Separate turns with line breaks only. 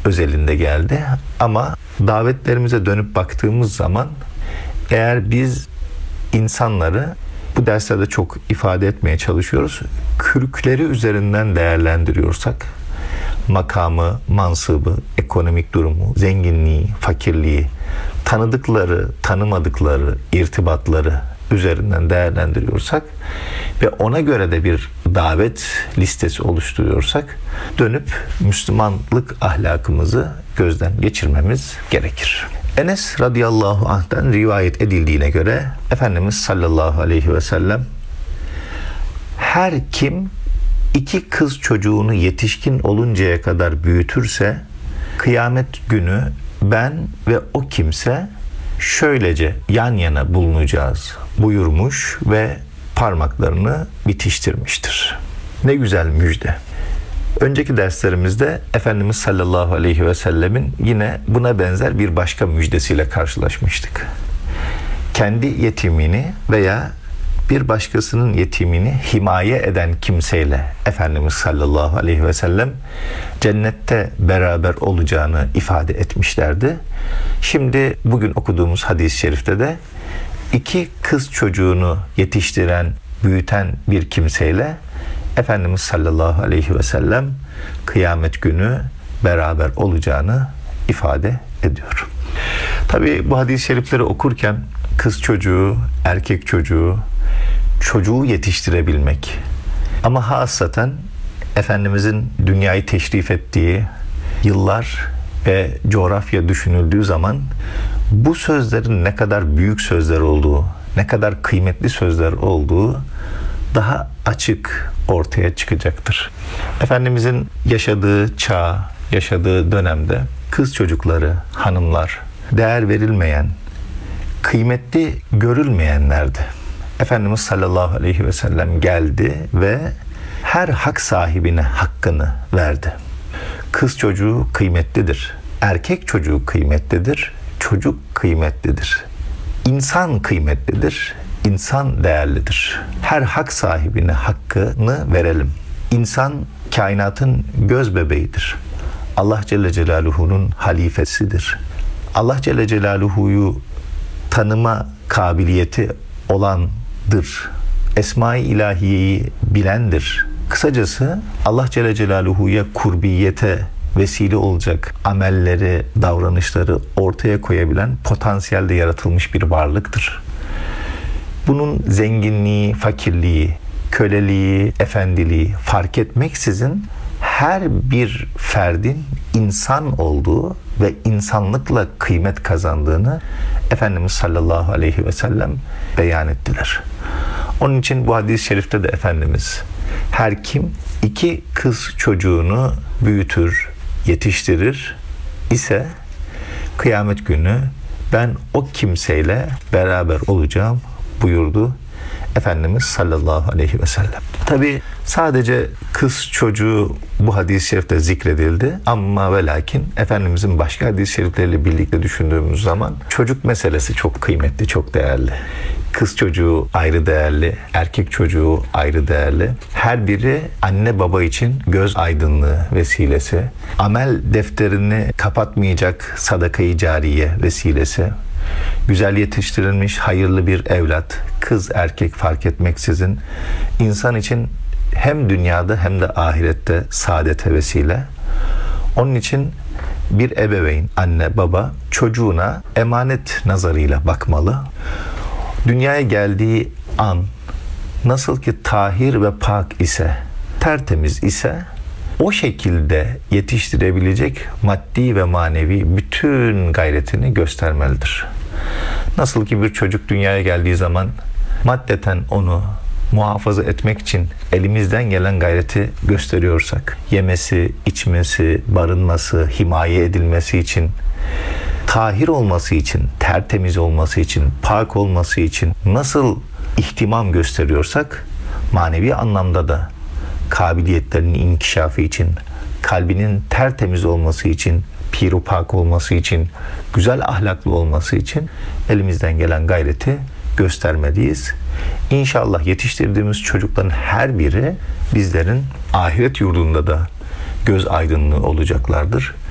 özelinde geldi. Ama davetlerimize dönüp baktığımız zaman eğer biz insanları bu derslerde çok ifade etmeye çalışıyoruz. Kürkleri üzerinden değerlendiriyorsak, makamı, mansıbı, ekonomik durumu, zenginliği, fakirliği, tanıdıkları, tanımadıkları, irtibatları üzerinden değerlendiriyorsak ve ona göre de bir davet listesi oluşturuyorsak dönüp Müslümanlık ahlakımızı gözden geçirmemiz gerekir. Enes radıyallahu anh'tan rivayet edildiğine göre Efendimiz sallallahu aleyhi ve sellem her kim 2 kız çocuğunu yetişkin oluncaya kadar büyütürse kıyamet günü ben ve o kimse şöylece yan yana bulunacağız buyurmuş ve parmaklarını bitiştirmiştir. Ne güzel müjde. Önceki derslerimizde Efendimiz sallallahu aleyhi ve sellemin yine buna benzer bir başka müjdesiyle karşılaşmıştık. Kendi yetimini veya bir başkasının yetimini himaye eden kimseyle Efendimiz sallallahu aleyhi ve sellem cennette beraber olacağını ifade etmişlerdi. Şimdi bugün okuduğumuz hadis-i şerifte de 2 kız çocuğunu yetiştiren, büyüten bir kimseyle Efendimiz sallallahu aleyhi ve sellem kıyamet günü beraber olacağını ifade ediyor. Tabii bu hadis-i şerifleri okurken kız çocuğu, erkek çocuğu, çocuğu yetiştirebilmek ama hasaten Efendimizin dünyayı teşrif ettiği yıllar ve coğrafya düşünüldüğü zaman bu sözlerin ne kadar büyük sözler olduğu, ne kadar kıymetli sözler olduğu daha açık ortaya çıkacaktır. Efendimizin yaşadığı çağ, yaşadığı dönemde kız çocukları, hanımlar değer verilmeyen, kıymetli görülmeyenlerdi. Efendimiz sallallahu aleyhi ve sellem geldi ve her hak sahibine hakkını verdi. Kız çocuğu kıymetlidir. Erkek çocuğu kıymetlidir. Çocuk kıymetlidir. İnsan kıymetlidir. İnsan değerlidir. Her hak sahibine hakkını verelim. İnsan kainatın göz bebeğidir. Allah Celle Celaluhu'nun halifesidir. Allah Celle Celaluhu'yu tanıma kabiliyeti olandır. Esma-i ilahiyeyi bilendir. Kısacası Allah Celle Celaluhu'ya kurbiyete vesile olacak amelleri, davranışları ortaya koyabilen potansiyelde yaratılmış bir varlıktır. Bunun zenginliği, fakirliği, köleliği, efendiliği fark etmeksizin her bir ferdin insan olduğu ve insanlıkla kıymet kazandığını Efendimiz sallallahu aleyhi ve sellem beyan ettiler. Onun için bu hadis-i şerifte de Efendimiz her kim 2 kız çocuğunu büyütür, yetiştirir ise kıyamet günü ben o kimseyle beraber olacağım buyurdu Efendimiz sallallahu aleyhi ve sellem. Tabi sadece kız çocuğu bu hadis-i şerifte zikredildi ama ve lakin Efendimizin başka hadis-i şerifleriyle birlikte düşündüğümüz zaman çocuk meselesi çok kıymetli, çok değerli. Kız çocuğu ayrı değerli, erkek çocuğu ayrı değerli. Her biri anne baba için göz aydınlığı vesilesi, amel defterini kapatmayacak sadaka-i cariye vesilesi, güzel yetiştirilmiş hayırlı bir evlat, kız erkek fark etmeksizin insan için hem dünyada hem de ahirette saadete vesile. Onun için bir ebeveyn, anne baba çocuğuna emanet nazarıyla bakmalı. Dünyaya geldiği an nasıl ki tahir ve pak ise, tertemiz ise o şekilde yetiştirebilecek maddi ve manevi bütün gayretini göstermelidir. Nasıl ki bir çocuk dünyaya geldiği zaman maddeten onu muhafaza etmek için elimizden gelen gayreti gösteriyorsak, yemesi, içmesi, barınması, himaye edilmesi için, tahir olması için, tertemiz olması için, pak olması için nasıl ihtimam gösteriyorsak, manevi anlamda da kabiliyetlerinin inkişafı için, kalbinin tertemiz olması için, pirupak olması için, güzel ahlaklı olması için elimizden gelen gayreti göstermeliyiz. İnşallah yetiştirdiğimiz çocukların her biri bizlerin ahiret yurdunda da göz aydınlığı olacaklardır.